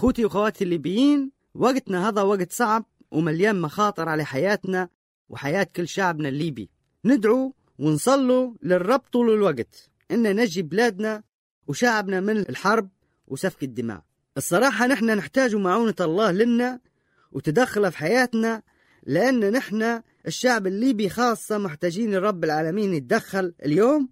أخوتي وأخواتي الليبيين، وقتنا هذا وقت صعب ومليان مخاطر على حياتنا وحياة كل شعبنا الليبي. ندعو ونصلوا للرب طول الوقت إن نجي بلادنا وشعبنا من الحرب وسفك الدماء. الصراحة نحن نحتاج معونة الله لنا وتدخل في حياتنا، لأن نحن الشعب الليبي خاصة محتاجين الرب العالمين يتدخل اليوم.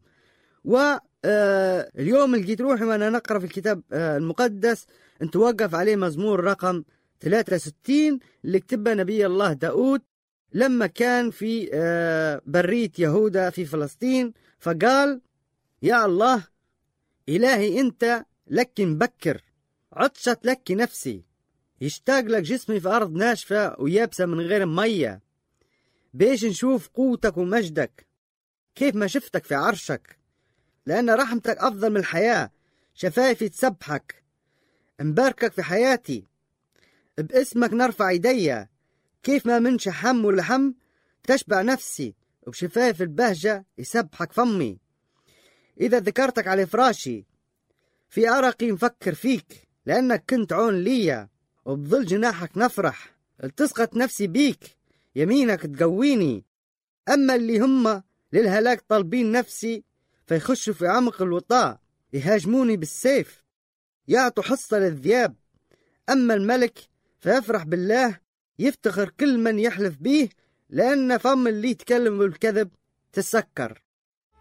واليوم لقيت روحي وأنا نقرأ في الكتاب المقدس أن توقف عليه مزمور رقم 63 اللي كتبه نبي الله داود لما كان في برية يهودا في فلسطين، فقال: يا الله إلهي أنت لك مبكر، عطشت لك نفسي، يشتاق لك جسمي في أرض ناشفة ويابسة من غير مية، بيش نشوف قوتك ومجدك كيف ما شفتك في عرشك، لأن رحمتك أفضل من الحياة، شفايفي تسبحك، مباركك في حياتي، باسمك نرفع يدي، كيف ما من شحم ولحم تشبع نفسي، وبشفايف البهجة يسبحك فمي. إذا ذكرتك على فراشي في أرقي مفكر فيك، لأنك كنت عون ليا، وبظل جناحك نفرح، التصقت نفسي بيك، يمينك تقويني. أما اللي هم للهلاك طالبين نفسي فيخشوا في عمق الوطاء، يهاجموني بالسيف، يعطوا حصة للذياب. أما الملك فيفرح بالله، يفتخر كل من يحلف به، لأن فم اللي يتكلم بالكذب تسكر.